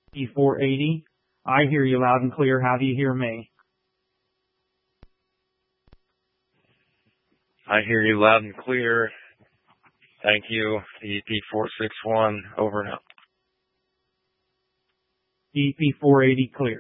EP480, I hear you loud and clear. How do you hear me? I hear you loud and clear. Thank you. EP461, over and out. EP480 clear.